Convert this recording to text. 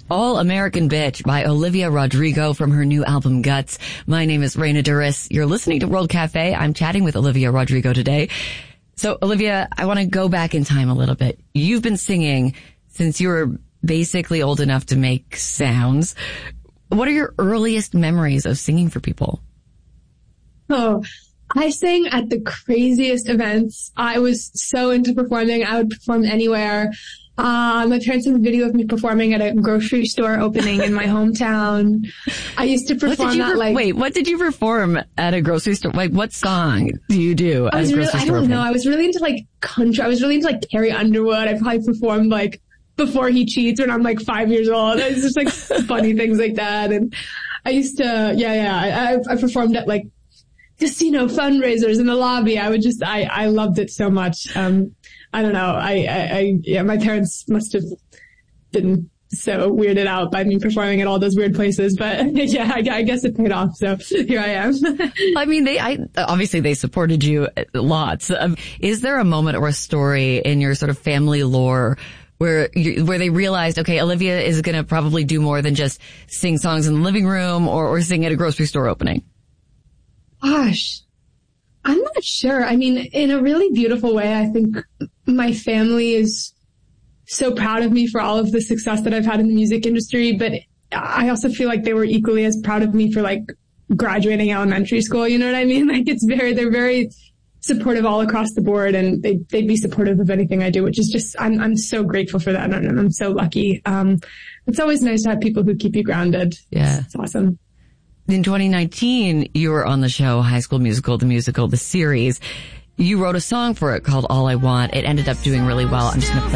All American Bitch by Olivia Rodrigo from her new album Guts. My name is Raina Duris. You're listening to World Cafe. I'm chatting with Olivia Rodrigo today. So Olivia, I want to go back in time a little bit. You've been singing since you were basically old enough to make sounds. What are your earliest memories of singing for people? Oh, I sang at the craziest events. I was so into performing. I would perform anywhere. My parents have a video of me performing at a grocery store opening in my hometown. I used to perform what did you perform at a grocery store? Like, what song do you do at a grocery store? I don't know. I was really into country. I was really into Carrie Underwood. I probably performed Before He Cheats when I'm 5 years old. It's just funny things like that. And I used to, I performed at casino fundraisers in the lobby. I loved it so much. I don't know. My parents must have been so weirded out by me performing at all those weird places, but yeah, I guess it paid off. So here I am. I mean, obviously they supported you lots. Is there a moment or a story in your sort of family lore where they realized, okay, Olivia is going to probably do more than just sing songs in the living room or sing at a grocery store opening? Gosh, I'm not sure. I mean, in a really beautiful way, I think my family is so proud of me for all of the success that I've had in the music industry, but I also feel like they were equally as proud of me for graduating elementary school. You know what I mean? They're very supportive all across the board, and they'd be supportive of anything I do, which is just, I'm so grateful for that. And I'm so lucky. It's always nice to have people who keep you grounded. Yeah. It's awesome. In 2019, you were on the show High School Musical, the series. You wrote a song for it called All I Want. It ended up doing really well. I'm just going to play